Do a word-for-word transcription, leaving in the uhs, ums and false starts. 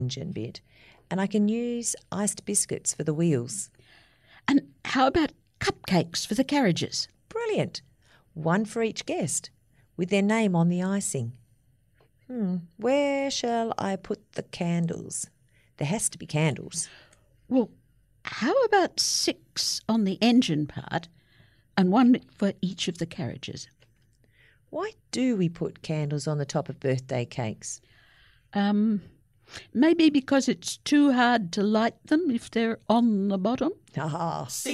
engine bit, and I can use iced biscuits for the wheels. And how about cupcakes for the carriages? Brilliant. One for each guest, with their name on the icing. Hmm, where shall I put the candles? There has to be candles. Well, how about six on the engine part and one for each of the carriages? Why do we put candles on the top of birthday cakes? Um, maybe because it's too hard to light them if they're on the bottom. Ah,